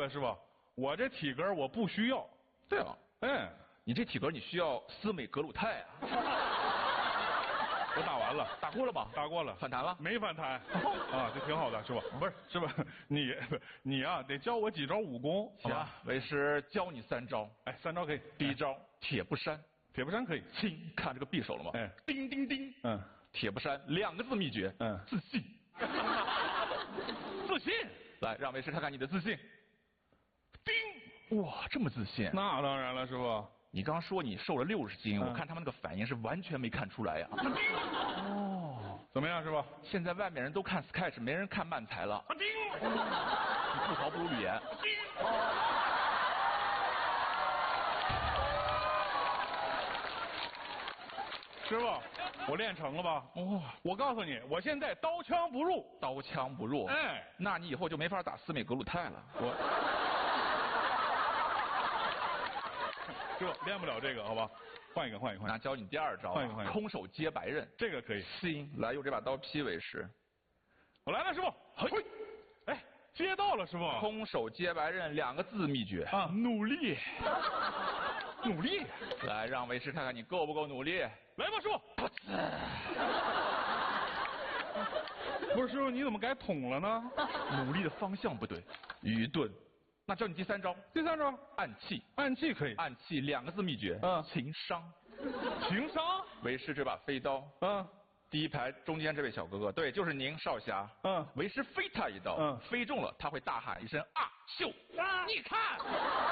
了，师傅，我这体格我不需要。 对啊， 哎， 你这体格你需要司美格鲁肽啊。 我打完了， 打过了吧？ 打过了， 反弹了？ 没反弹啊，这挺好的，师傅。不是师傅，你啊，得教我几招武功。 行，为师教你3招。 哎，3招可以。 第1招，铁布衫。 铁布衫可以。 亲，看这个匕首了吗？ 哎， 叮叮叮。 嗯， 铁布衫2个字秘诀。 嗯， 自信。 自信。 来，让为师看看你的自信。叮！哇，这么自信？ 那当然了，师傅。 你刚说你瘦了60斤，我看他们那个反应是完全没看出来呀。 哦，怎么样，师傅？ 现在外面人都看 Sketch， 没人看漫才了。 叮！ 你吐槽不如语言。 师傅，我练成了吧？ 哦， 我告诉你，我现在刀枪不入。 刀枪不入。 哎， 那你以后就没法打司美格鲁肽了。 师傅练不了这个，好吧？换一个。 那教你第2招。 换一个。 空手接白刃， 这个可以。 行，来用这把刀劈为师。 我来了，师傅。嘿，哎，接到了，师傅。 空手接白刃2个字秘诀啊，努力。努力。 来，让为师看看你够不够努力。 来吧，师傅。不是师傅，你怎么改捅了呢？ 努力的方向不对，愚钝。那教你第3招。 第3招， 暗器。 暗器可以。 暗器2个字秘诀。情商。 情商。 为师这把飞刀。第1排中间这位小哥哥，对，就是您少侠。为师飞他一刀。飞中了，他会大喊一声啊秀。你看。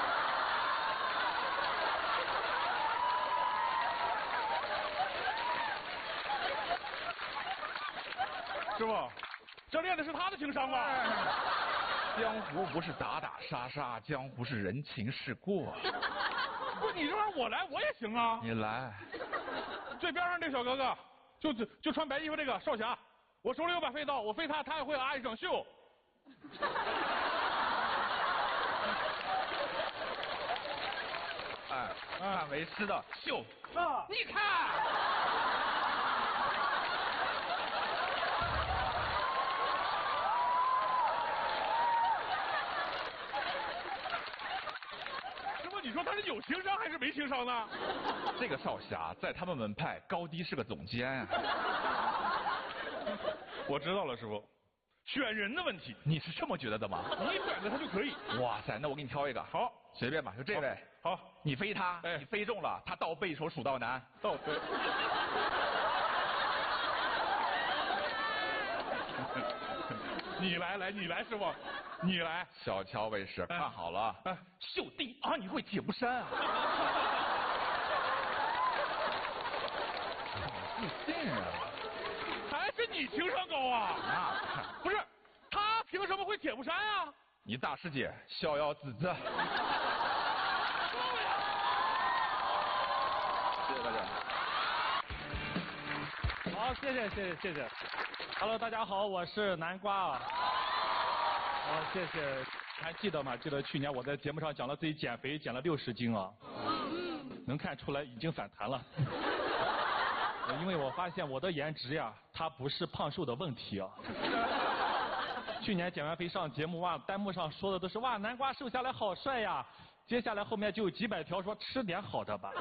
师傅，这练的是他的情商吧？ 江湖不是打打杀杀，江湖是人情世故。 不是你这玩意儿我来我也行啊。 你来。 最边上这小哥哥，就穿白衣服这个少侠，我手里有把飞刀，我飞他，他也会啊一声秀。 哎，看为师的秀。你看。 你说他是有情商还是没情商呢？ 这个少侠在他们门派高低是个总监啊。 我知道了，师傅，选人的问题。 你是这么觉得的吗？ 你选择他就可以。 哇塞，那我给你挑一个。 好， 随便吧，就这位。 好， 你飞他，你飞中了，他倒背一首《蜀道难》。 倒背。你来，师傅。你来， 小乔为师，看好了。秀弟啊，你会铁布衫啊？好自信啊！ 还是你情商高啊？不是，他凭什么会铁布衫啊？ 你大师姐逍遥子子。谢谢大家。 好，谢谢。Hello， 大家好，我是南瓜啊。谢谢，还记得吗？记得去年我在节目上讲了自己减肥，减了60斤啊。能看出来已经反弹了。因为我发现我的颜值呀，它不是胖瘦的问题啊。去年减完肥上节目哇，弹幕上说的都是哇，南瓜瘦下来好帅呀。接下来后面就有几百条说吃点好的吧。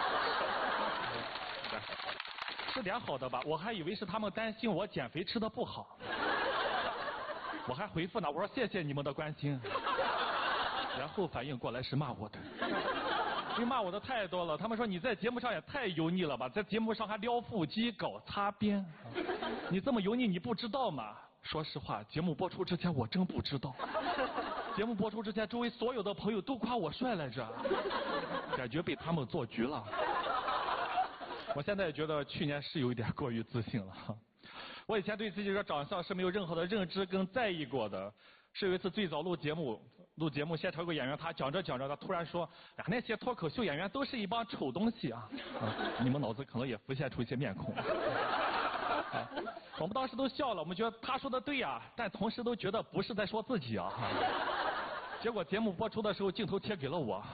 吃点好的吧，我还以为是他们担心我减肥吃的不好。我还回复呢，我说谢谢你们的关心。然后反应过来是骂我的，因为骂我的太多了。他们说你在节目上也太油腻了吧，在节目上还撩腹肌搞擦边，你这么油腻你不知道吗？说实话，节目播出之前我真不知道。节目播出之前，周围所有的朋友都夸我帅来着，感觉被他们做局了。我现在也觉得去年是有一点过于自信了。我以前对自己的长相是没有任何的认知跟在意过的。是有一次最早录节目现场有个演员，他讲着讲着，他突然说：“呀，那些脱口秀演员都是一帮丑东西啊！”你们脑子可能也浮现出一些面孔。我们当时都笑了，我们觉得他说的对呀，但同时都觉得不是在说自己啊。结果节目播出的时候，镜头贴给了我。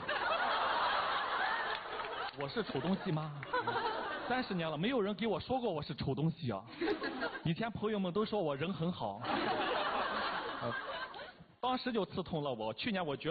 我是丑东西吗？30年了，没有人给我说过我是丑东西啊。以前朋友们都说我人很好，当时就刺痛了我。去年我觉得